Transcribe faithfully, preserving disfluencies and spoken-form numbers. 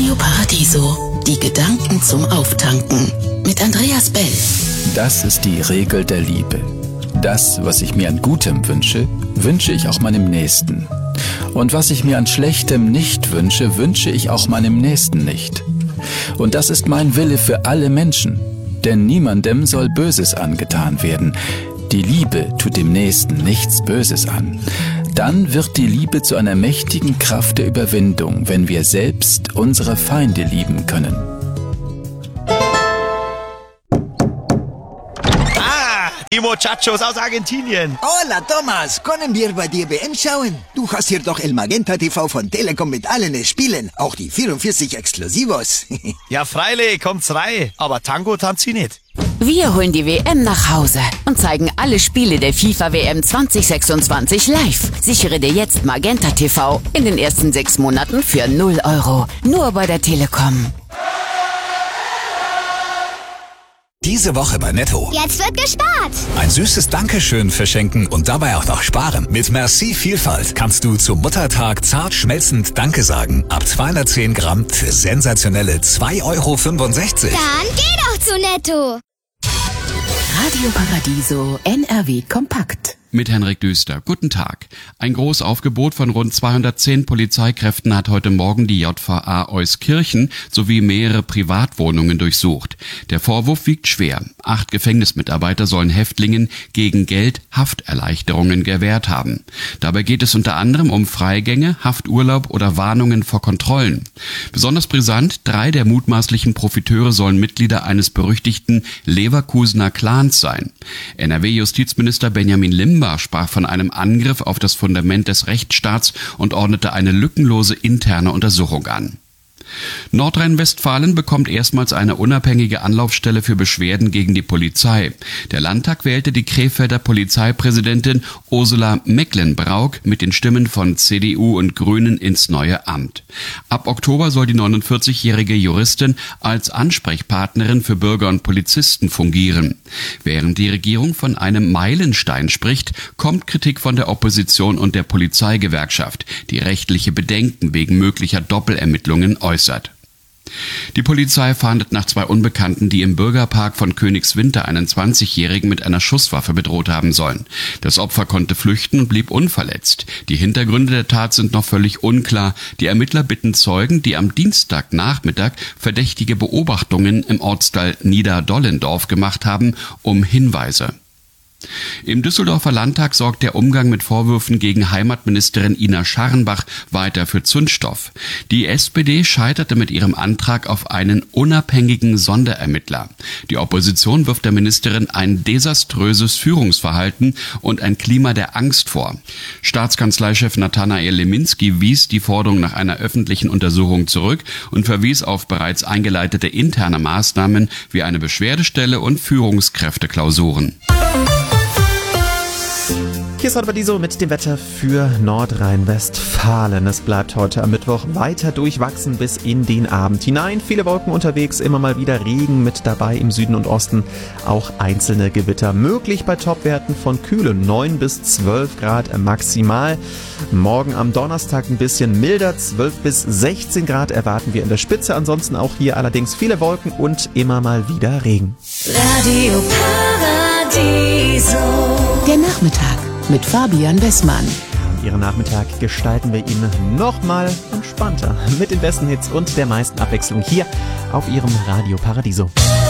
Radio Paradiso. Die Gedanken zum Auftanken. Mit Andreas Bell. Das ist die Regel der Liebe. Das, was ich mir an Gutem wünsche, wünsche ich auch meinem Nächsten. Und was ich mir an Schlechtem nicht wünsche, wünsche ich auch meinem Nächsten nicht. Und das ist mein Wille für alle Menschen. Denn niemandem soll Böses angetan werden. Die Liebe tut dem Nächsten nichts Böses an. Dann wird die Liebe zu einer mächtigen Kraft der Überwindung, wenn wir selbst unsere Feinde lieben können. Ah, die Muchachos aus Argentinien. Hola, Thomas. Können wir bei dir W M schauen? Du hast hier doch El Magenta T V von Telekom mit allen Spielen. Auch die vierundvierzig Exklusivos. Ja, freilich, kommt's rein. Aber Tango tanzt sie nicht. Wir holen die W M nach Hause und zeigen alle Spiele der FIFA W M zwanzig sechsundzwanzig live. Sichere dir jetzt Magenta T V in den ersten sechs Monaten für null Euro. Nur bei der Telekom. Diese Woche bei Netto. Jetzt wird gespart. Ein süßes Dankeschön verschenken und dabei auch noch sparen. Mit Merci Vielfalt kannst du zum Muttertag zart schmelzend Danke sagen. Ab zweihundertzehn Gramm für sensationelle zwei Euro fünfundsechzig. Dann geh doch zu Netto. Radio Paradiso N R W Kompakt. Mit Henrik Düster. Guten Tag. Ein Großaufgebot von rund zweihundertzehn Polizeikräften hat heute Morgen die J V A Euskirchen sowie mehrere Privatwohnungen durchsucht. Der Vorwurf wiegt schwer. Acht Gefängnismitarbeiter sollen Häftlingen gegen Geld Hafterleichterungen gewährt haben. Dabei geht es unter anderem um Freigänge, Hafturlaub oder Warnungen vor Kontrollen. Besonders brisant, drei der mutmaßlichen Profiteure sollen Mitglieder eines berüchtigten Leverkusener Clans sein. N R W-Justizminister Benjamin Limba sprach von einem Angriff auf das Fundament des Rechtsstaats und ordnete eine lückenlose interne Untersuchung an. Nordrhein-Westfalen bekommt erstmals eine unabhängige Anlaufstelle für Beschwerden gegen die Polizei. Der Landtag wählte die Krefelder Polizeipräsidentin Ursula Mecklenbrauck mit den Stimmen von C D U und Grünen ins neue Amt. Ab Oktober soll die neunundvierzigjährige Juristin als Ansprechpartnerin für Bürger und Polizisten fungieren. Während die Regierung von einem Meilenstein spricht, kommt Kritik von der Opposition und der Polizeigewerkschaft, die rechtliche Bedenken wegen möglicher Doppelermittlungen äußert. Die Polizei fahndet nach zwei Unbekannten, die im Bürgerpark von Königswinter einen zwanzigjährigen mit einer Schusswaffe bedroht haben sollen. Das Opfer konnte flüchten und blieb unverletzt. Die Hintergründe der Tat sind noch völlig unklar. Die Ermittler bitten Zeugen, die am Dienstagnachmittag verdächtige Beobachtungen im Ortsteil Niederdollendorf gemacht haben, um Hinweise. Im Düsseldorfer Landtag sorgt der Umgang mit Vorwürfen gegen Heimatministerin Ina Scharrenbach weiter für Zündstoff. Die S P D scheiterte mit ihrem Antrag auf einen unabhängigen Sonderermittler. Die Opposition wirft der Ministerin ein desaströses Führungsverhalten und ein Klima der Angst vor. Staatskanzleichef Nathanael Leminski wies die Forderung nach einer öffentlichen Untersuchung zurück und verwies auf bereits eingeleitete interne Maßnahmen wie eine Beschwerdestelle und Führungskräfteklausuren. Hier ist heute Paradiso mit dem Wetter für Nordrhein-Westfalen. Es bleibt heute am Mittwoch weiter durchwachsen bis in den Abend hinein. Viele Wolken unterwegs, immer mal wieder Regen mit dabei im Süden und Osten. Auch einzelne Gewitter möglich bei Topwerten von kühlen neun bis zwölf Grad maximal. Morgen am Donnerstag ein bisschen milder, zwölf bis sechzehn Grad erwarten wir in der Spitze. Ansonsten auch hier allerdings viele Wolken und immer mal wieder Regen. Radio Paradiso. Der Nachmittag mit Fabian Bessmann. Ihren Nachmittag gestalten wir ihn nochmal entspannter mit den besten Hits und der meisten Abwechslung hier auf Ihrem Radio Paradiso.